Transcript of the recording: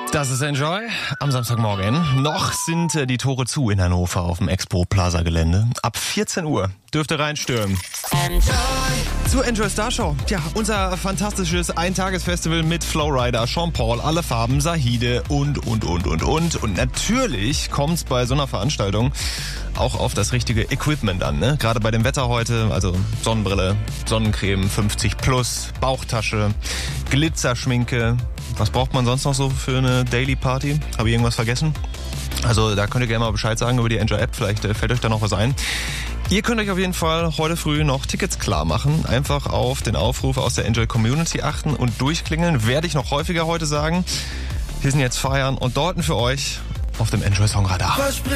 Das ist Enjoy am Samstagmorgen. Noch sind die Tore zu in Hannover auf dem Expo Plaza Gelände. Ab 14 Uhr dürft ihr reinstürmen. Enjoy. Zur Enjoy Star Show. Ja, unser fantastisches Eintagesfestival mit Flowrider, Sean Paul, Alle Farben, Sahide und. Und natürlich kommt's bei so einer Veranstaltung auch auf das richtige Equipment an, ne? Gerade bei dem Wetter heute, also Sonnenbrille, Sonnencreme, 50 plus, Bauchtasche, Glitzerschminke. Was braucht man sonst noch so für eine Daily Party? Habe ich irgendwas vergessen? Also da könnt ihr gerne mal Bescheid sagen über die Enjoy App, vielleicht fällt euch da noch was ein. Ihr könnt euch auf jeden Fall heute früh noch Tickets klar machen. Einfach auf den Aufruf aus der Enjoy Community achten und durchklingeln. Werde ich noch häufiger heute sagen. Wir sind jetzt feiern und dort für euch auf dem Enjoy Song Radar.